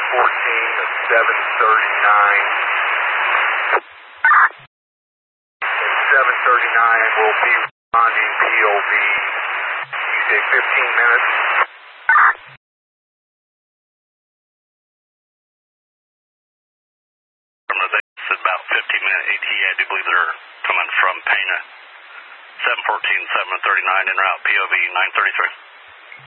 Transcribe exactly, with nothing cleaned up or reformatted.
fourteen to seven thirty-nine. At seven thirty-nine, we'll be responding P O V. You say fifteen minutes. It's about fifteen minute A T. I do believe they're coming from Pana. seven fourteen, seven thirty-nine en route, P O V nine thirty-three.